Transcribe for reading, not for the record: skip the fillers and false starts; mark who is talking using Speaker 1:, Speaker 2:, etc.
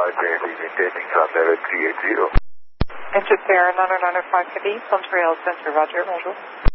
Speaker 1: Roger, maintaining Southern 380.
Speaker 2: Interferer 9905 East, on Trail Center, Roger, bonjour.